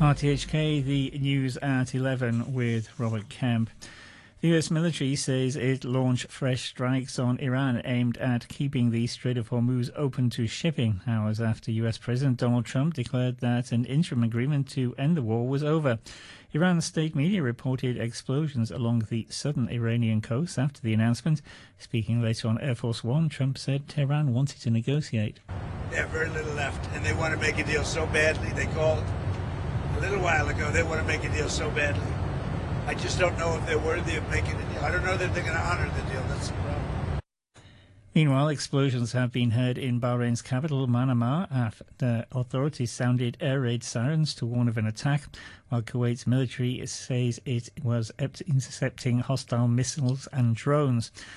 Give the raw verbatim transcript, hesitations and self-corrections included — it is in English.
R T H K, the news at eleven with Robert Kemp. The U S military says it launched fresh strikes on Iran aimed at keeping the Strait of Hormuz open to shipping, hours after U S President Donald Trump declared that an interim agreement to end the war was over. Iran's state media reported explosions along the southern Iranian coast after the announcement. Speaking later on Air Force One, Trump said Tehran wanted to negotiate. They have very little left, and they want to make a deal so badly. They called a little while ago. They want to make a deal so badly. I just don't know if they're worthy of making a deal. I don't know that they're going to honor the deal. That's the problem. Meanwhile, explosions have been heard in Bahrain's capital, Manama, after authorities sounded air raid sirens to warn of an attack, while Kuwait's military says it was intercepting hostile missiles and drones.